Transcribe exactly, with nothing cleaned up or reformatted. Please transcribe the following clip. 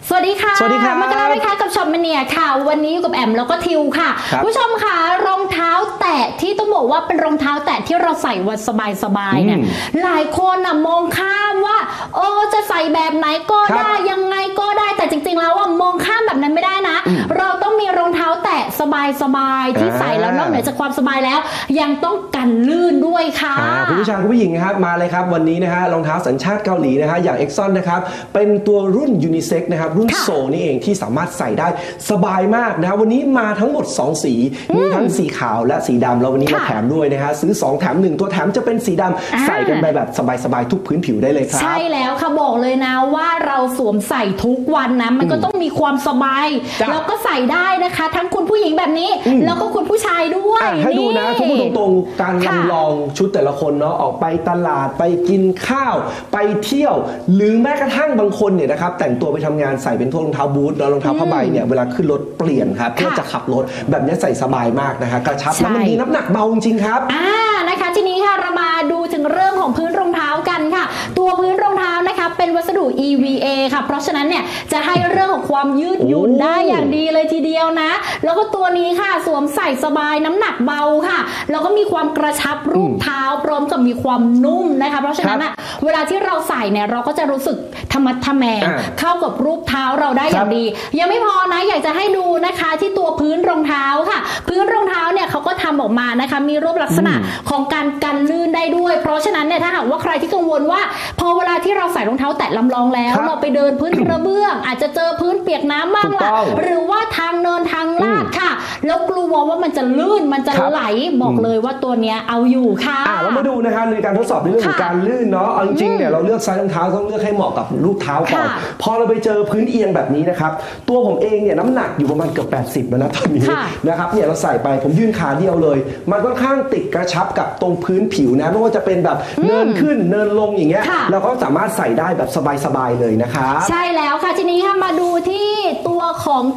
สวัสดีค่ะสวัสดีครับมากันแล้วนะคะกับช็อปมาเนียค่ะวันนี้อยู่กับแอมแล้วก็ทิวค่ะผู้ชมค่ะรองเท้าแตะที่ต้องบอกว่าเป็นรองเท้าแตะที่เราใส่วันสบายๆเนี่ยหลายคนน่ะมองข้ามว่าเออจะใส่แบบไหนก็ได้ยังไงก็ได้แต่จริงๆแล้วว่ามองข้ามแบบนั้นไม่ได้นะเราต้องมีรองเท้าแตะสบายๆที่ใส่แล้วนอกเหนือจากความสบายแล้วยังต้องกันลื่นด้วยค่ะคุณผู้ชายคุณผู้หญิงนะครับมาเลยครับวันนี้นะฮะรองเท้าสัญชาติเกาหลีนะฮะอย่าง Exxon นะครับเป็นตัวรุ่นยูนิเซ็กนะครับรุ่นโซนี่เองที่สามารถใส่ได้สบายมากนะวันนี้มาทั้งหมดสองสีมีทั้งสีขาวและสีดำแล้ววันนี้มาแถมด้วยนะฮะซื้อสองแถมหนึ่งตัวแถมจะเป็นสีดำใส่กันไปแบบสบายๆทุกพื้นผิวได้เลยครับใช่แล้วค่ะบอกเลยนะว่าเราสวมใส่ทุกวันนะมันก็ต้องมีความสบายแล้วก็ใส่ได้นะคะทั้งคุณผู้หญิงแบบนี้แล้วก็คุณผู้ชายด้วยให้ดูนะทุกคนตรงๆการลองชุดแต่ละคนเนาะออกไปตลาดไปกินข้าวไปเที่ยวหรือแม้กระทั่งบางคนเนี่ยนะครับแต่งตัวไปทำงานใส่เป็นพวกรองเท้าบูทแล้วรองเท้าผ้าใบเนี่ยเวลาขึ้นรถเปลี่ยนครับเพื่อจะขับรถแบบนี้ใส่สบายมากนะฮะกระชับแล้วมันมีน้ำหนักเบาจริงครับอ่านะคะทีนี้ค่ะเรามาดูถึงเรื่องของพื้นรองเท้ากันค่ะตัวพื้นรองเท้านะคะเป็นวัสดุ อี วี เอ ค่ะเพราะฉะนั้นเนี่ยจะให้เรื่องของความยืดหยุ่นได้อย่างดีเลยทีเดียวนะแล้วก็ตัวนี้ค่ะสวมใส่สบายน้ำหนักเบาค่ะแล้วก็มีความกระชับรูปเท้าพร้อมกับมีความนุ่มนะคะเพราะฉะนั้นอ่ะเวลาที่เราใส่เนี่ยเราก็จะรู้สึกธรรมะทแมงเข้ากับรูปเท้าเราได้อย่างดียังไม่พอนะอยากจะให้ดูนะคะที่ตัวพื้นรองเท้าค่ะพื้นรองเท้าเนี่ยเขาก็ทำออกมานะคะมีรูปลักษณะของการกันลื่นได้ด้วยเพราะฉะนั้นเนี่ยถ้าหากว่าใครที่กังวลว่าพอเวลาที่เราใส่รองเท้าแตะลำลองแล้วเราไปเดินพื้นกระเบื้องอาจจะเจอพื้นเปียกน้ำบ้างล่ะหรือว่าทางเนินทางลาดค่ะแล้วกลัวว่ามันจะลื่นมันจะไหลบอกเลยว่าตัวเนี้ยเอาอยู่ค่ะเรามาดูนะคะในการทดสอบในเรื่องของการลื่นเนาะเอาจริงๆเนี่ยเราเลือกไซส์รองเท้าต้องเลือกให้เหมาะกับรูปเท้าก่อนพอเราไปเจอพื้นเอียงแบบนี้นะครับตัวผมเองเนี่ยน้ำหนักอยู่ประมาณเกือบแปดสิบแล้วนะตอนนี้นะครับเนี่ยเราใส่ไปผมยื่นขาเดียวเลยมันค่อนข้างติดกระชับกับตรงพื้นผิวนะไม่ว่าจะเป็นแบบเนินขึ้นเนินลงอย่างเงี้ยเราก็สามารถใส่ได้แบบสบายๆเลยนะคะใช่แล้วค่ะทีนี้ค่ะมาดูที่ตัวของ